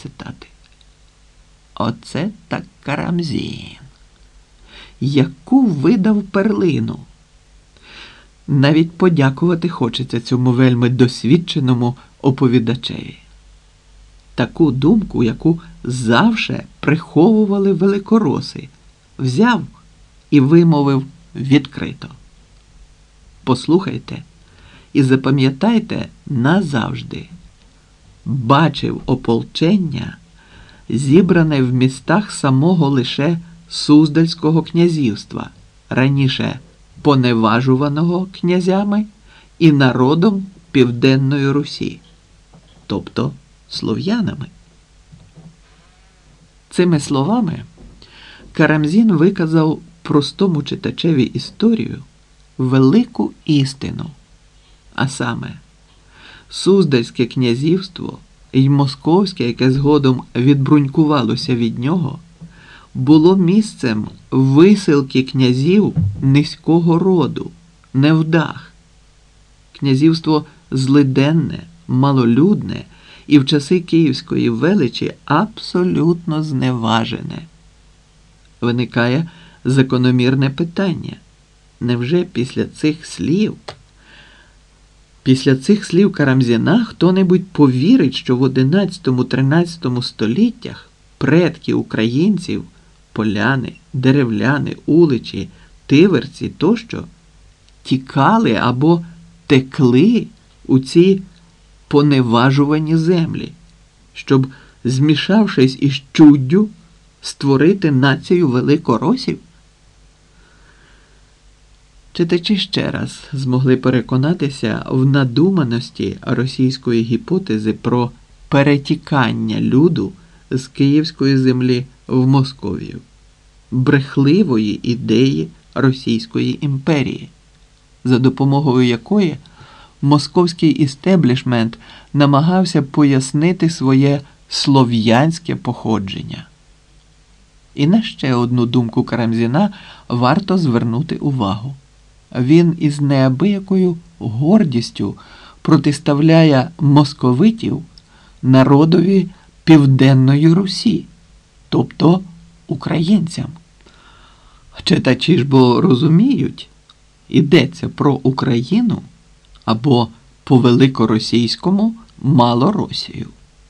цитати. Оце так Карамзін. Яку видав перлину. Навіть подякувати хочеться цьому вельми досвідченому оповідачеві. Таку думку, яку завше приховували великороси, взяв і вимовив відкрито. Послухайте і запам'ятайте назавжди. Бачив ополчення, зібране в містах самого лише Суздальського князівства, раніше поневажуваного князями і народом Південної Русі, тобто слов'янами. Цими словами Карамзін виказав простому читачеві історію велику істину, а саме Суздальське князівство і Московське, яке згодом відбрунькувалося від нього, було місцем висилки князів низького роду, невдах. Князівство злиденне, малолюдне і в часи Київської величі абсолютно зневажене. Виникає закономірне питання. Невже після цих слів Карамзіна хто-небудь повірить, що в XI-XIII століттях предки українців, поляни, деревляни, уличі, тиверці тощо тікали або текли у ці поневажувані землі, щоб, змішавшись із чуддю, створити націю великоросів? Читачі ще раз змогли переконатися в надуманості російської гіпотези про перетікання люду з київської землі в Московію, брехливої ідеї Російської імперії, за допомогою якої московський істеблішмент намагався пояснити своє слов'янське походження. І на ще одну думку Карамзіна варто звернути увагу. Він із неабиякою гордістю протиставляє московитів народові Південної Русі, тобто українцям. Читачі ж бо розуміють, йдеться про Україну або по-великоросійському Малоросію.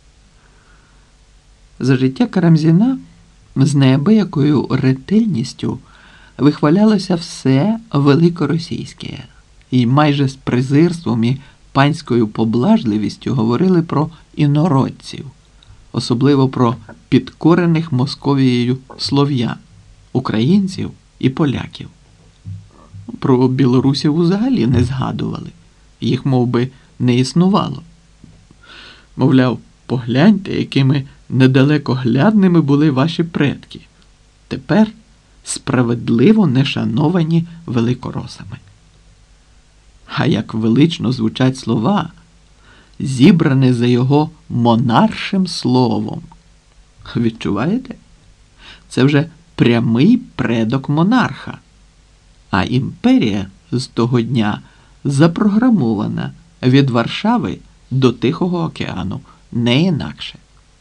За життя Карамзіна з неабиякою ретельністю вихвалялося все великоросійське, і майже з презирством і панською поблажливістю говорили про інородців, особливо про підкорених Московією слов'ян, українців і поляків. Про білорусів взагалі не згадували, їх мов би не існувало. Мовляв, погляньте, якими недалекоглядними були ваші предки. Тепер справедливо не шановані великоросами. А як велично звучать слова, зібрані за його монаршим словом. Відчуваєте? Це вже прямий предок монарха. А імперія з того дня запрограмована від Варшави до Тихого океану, не інакше.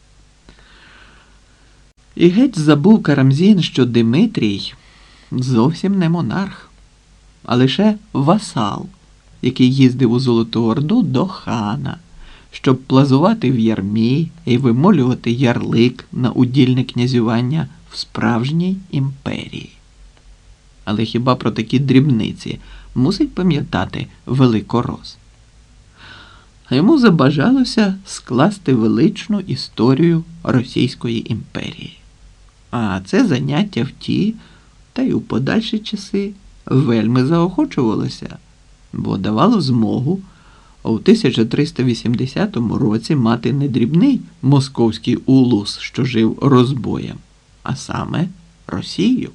І геть забув Карамзін, що Димитрій зовсім не монарх, а лише васал, який їздив у Золоту Орду до хана, щоб плазувати в ярмі і вимолювати ярлик на удільне князювання в справжній імперії. Але хіба про такі дрібниці мусить пам'ятати великорос? А йому забажалося скласти величну історію Російської імперії. А це заняття в ті, та й у подальші часи вельми заохочувалося, бо давало змогу у 1380 році мати не дрібний московський улус, що жив розбоєм, а саме Росію.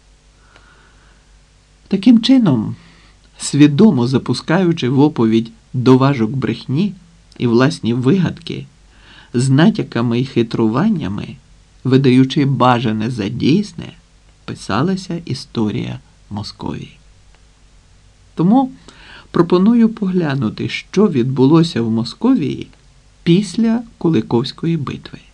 Таким чином, свідомо запускаючи в оповідь доважок брехні і власні вигадки, з натяками і хитруваннями, видаючи бажане за дійсне, писалася історія Московії. Тому пропоную поглянути, що відбулося в Московії після Куликовської битви.